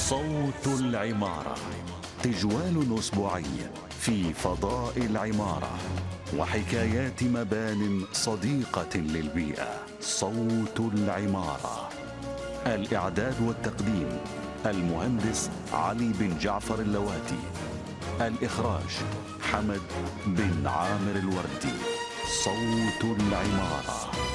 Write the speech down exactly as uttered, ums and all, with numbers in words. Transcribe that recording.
صوت العمارة، تجوال أسبوعي في فضاء العمارة وحكايات مبان صديقة للبيئة. صوت العمارة، الإعداد والتقديم المهندس علي بن جعفر اللواتي، الإخراج حمد بن عامر الوردي. صوت العمارة.